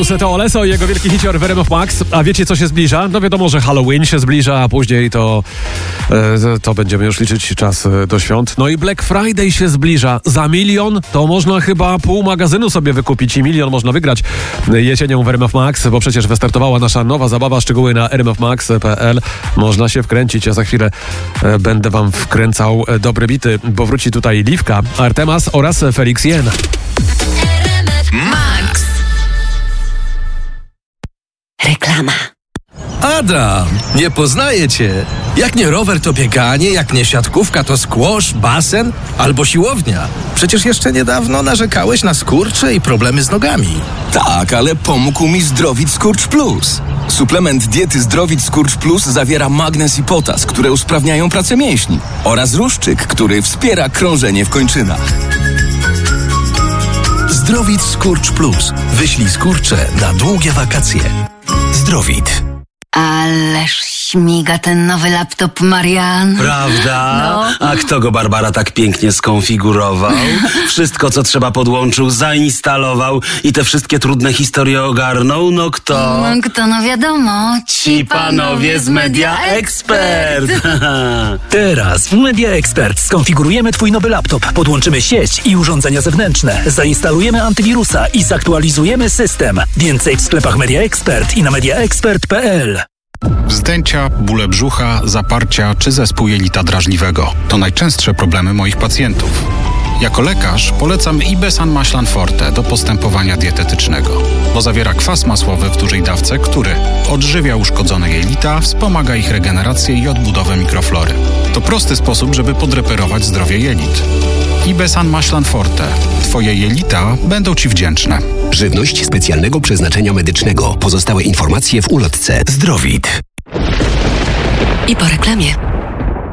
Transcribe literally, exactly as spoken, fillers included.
Max to Oleso i jego wielki hicior w R M F Max. A wiecie, co się zbliża? No wiadomo, że Halloween się zbliża, a później to, e, to będziemy już liczyć czas do świąt. No i Black Friday się zbliża. Za milion to można chyba pół magazynu sobie wykupić i milion można wygrać jesienią w R M F Max, bo przecież wystartowała nasza nowa zabawa. Szczegóły na r m f max kropka p l. Można się wkręcić. Ja za chwilę e, będę wam wkręcał e, dobre bity, bo wróci tutaj Liwka, Artemas oraz Felix Jen. Max. Reklama. Adam, nie poznaję cię. Jak nie rower, to bieganie, jak nie siatkówka, to squash, basen albo siłownia. Przecież jeszcze niedawno narzekałeś na skurcze i problemy z nogami. Tak, ale pomógł mi Zdrowit Skurcz Plus. Suplement diety Zdrowit Skurcz Plus zawiera magnez i potas, które usprawniają pracę mięśni, oraz ruszczyk, który wspiera krążenie w kończynach. Zdrowit Skurcz Plus. Wyślij skurcze na długie wakacje. Zdrowit. Ależ śmiga ten nowy laptop, Marian. Prawda? No. A kto go, Barbara, tak pięknie skonfigurował? Wszystko, co trzeba, podłączył, zainstalował i te wszystkie trudne historie ogarnął? No kto? No kto, no wiadomo. Ci panowie z Media Expert. Teraz w Media Expert skonfigurujemy twój nowy laptop, podłączymy sieć i urządzenia zewnętrzne, zainstalujemy antywirusa i zaktualizujemy system. Więcej w sklepach Media Expert i na media expert kropka p l. Wzdęcia, bóle brzucha, zaparcia czy zespół jelita drażliwego to najczęstsze problemy moich pacjentów. Jako lekarz polecam Ibesan Maślan Forte do postępowania dietetycznego, bo zawiera kwas masłowy w dużej dawce, który odżywia uszkodzone jelita, wspomaga ich regenerację i odbudowę mikroflory. To prosty sposób, żeby podreperować zdrowie jelit. Ibesan Maślan Forte. Twoje jelita będą Ci wdzięczne. Żywność specjalnego przeznaczenia medycznego. Pozostałe informacje w ulotce. Zdrowit. I po reklamie.